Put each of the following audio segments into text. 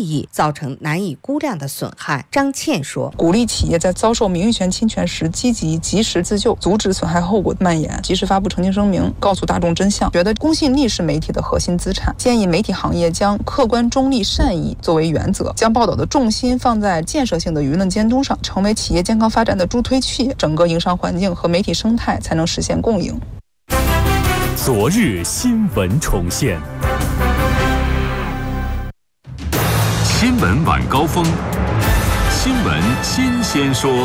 益，造成难以估量的损害。张倩说， 鼓励企业在遭受名誉权侵权时积极及时自救，阻止损害后果蔓延，及时发布澄清声明，告诉大众真相。觉得公信力是媒体的核心资产，建议媒体行业将客观中立善意作为原则，将报道的重心放在建设性的舆论监督上，成为企业健康发展的助推器，整个营商环境和媒体生态才能实现共赢。 昨日新闻重现，新闻晚高峰，新闻新鲜说。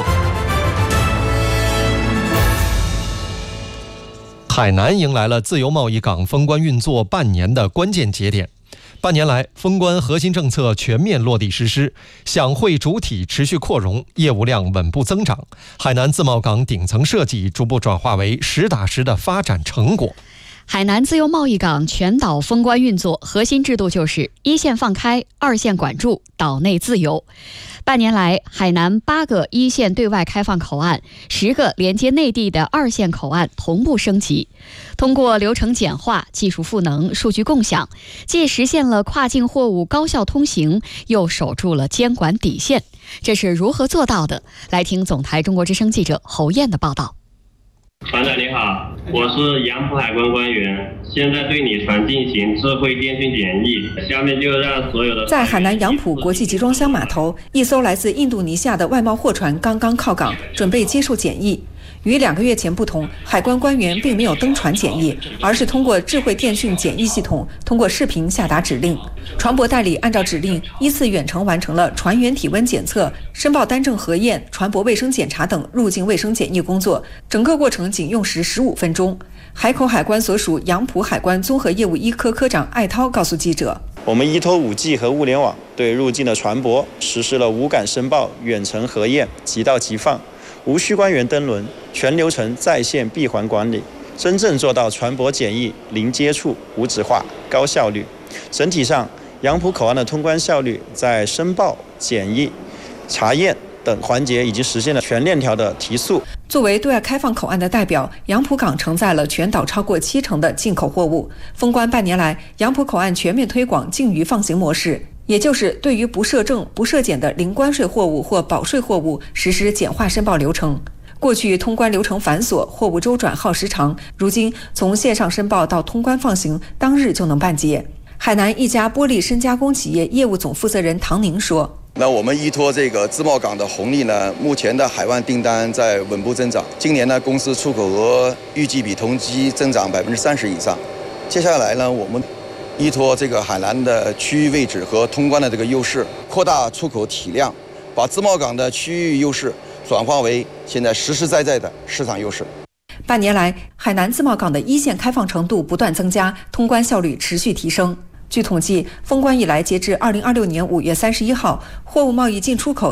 海南迎来了自由贸易港封关运作半年的关键节点。半年来，封关核心政策全面落地实施，享会主体持续扩容，业务量稳步增长。海南自贸港顶层设计逐步转化为实打实的发展成果。 海南自由贸易港全岛封关运作，核心制度就是一线放开，二线管住，岛内自由。半年来，海南8个一线对外开放口岸、10个连接内地的二线口岸同步升级。通过流程简化、技术赋能、数据共享，既实现了跨境货物高效通行，又守住了监管底线。这是如何做到的？来听总台中国之声记者侯燕的报道。 船长你好，我是杨浦海关官员，现在对你船进行智慧电讯检疫。下面就让所有的在海南杨浦国际集装箱码头，一艘来自印度尼西亚的外贸货船刚刚靠港，准备接受检疫。与2个月前不同，海关官员并没有登船检疫，而是通过智慧电讯检疫系统，通过视频下达指令。船舶代理按照指令依次远程完成了船员体温检测、申报单证核验、船舶卫生检查等入境卫生检疫工作，整个过程仅用时15分钟。海口海关所属杨浦海关综合业务1科科长艾涛告诉记者， 我们依托5G 和物联网，对入境的船舶实施了无感申报、远程核验、即到即放，无需官员登轮，全流程在线闭环管理，真正做到船舶检疫零接触、无纸化、高效率。整体上，杨浦口岸的通关效率在申报、检疫、查验等环节已经实现了全链条的提速。 作为对外开放口岸的代表，杨浦港承载了全岛超过70%的进口货物。封关半年来，杨浦口岸全面推广净鱼放行模式，也就是对于不设证、不设检的零关税货物或保税货物实施简化申报流程。过去通关流程繁琐，货物周转耗时长，如今从线上申报到通关放行，当日就能办结。海南一家玻璃深加工企业业务总负责人唐宁说， 那我们依托这个自贸港的红利呢，目前的海外订单在稳步增长。今年呢，公司出口额预计比同期增长30%以上。接下来呢，我们依托这个海南的区域位置和通关的这个优势，扩大出口体量，把自贸港的区域优势转化为现在实实在在的市场优势。 半年来，海南自贸港的一线开放程度不断增加，通关效率持续提升。据统计，封关以来，截至2026年5月31号，货物贸易进出口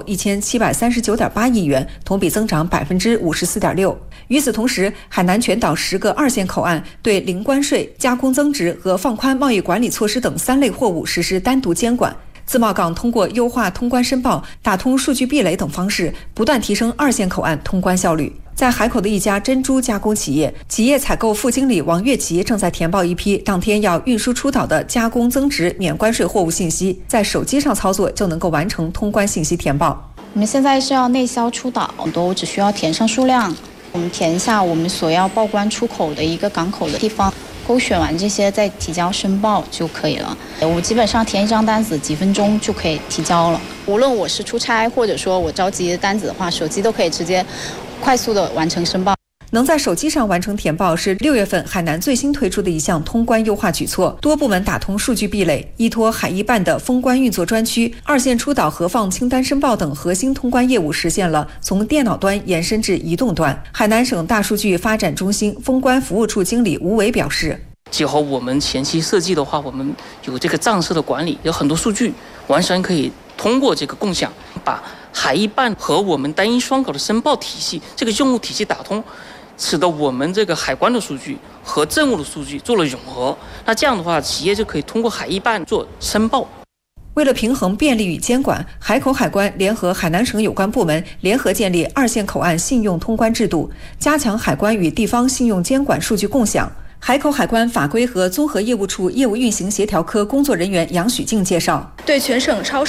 1739.8亿元，同比增长54.6%。与此同时，海南全岛10个二线口岸对零关税、加工增值和放宽贸易管理措施等3类货物实施单独监管。自贸港通过优化通关申报、打通数据壁垒等方式，不断提升二线口岸通关效率。在海口的一家珍珠加工企业，企业采购副经理王月琪正在填报一批当天要运输出岛的加工增值免关税货物信息，在手机上操作就能够完成通关信息填报。 我们现在是要内销出岛，我只需要填上数量，我们填一下我们所要报关出口的一个港口的地方，勾选完这些再提交申报就可以了。我基本上填一张单子几分钟就可以提交了。无论我是出差或者说我着急的单子的话，手机都可以直接快速的完成申报。 能在手机上完成填报是6月份海南最新推出的一项通关优化举措，多部门打通数据壁垒，依托海一办的封关运作专区、二线出岛核放清单申报等核心通关业务，实现了从电脑端延伸至移动端。海南省大数据发展中心封关服务处经理吴伟表示， 结合我们前期设计的话，我们有这个账式的管理，有很多数据完全可以通过这个共享，把海一办和我们单一双口的申报体系这个用户体系打通，使得我们这个海关的数据和政务的数据做了融合。那这样的话，企业就可以通过海一办做申报。 为了平衡便利与监管，海口海关联合海南省有关部门联合建立二线口岸信用通关制度，加强海关与地方信用监管数据共享。海口海关法规和综合业务处业务运行协调科工作人员杨许静介绍， 对全省超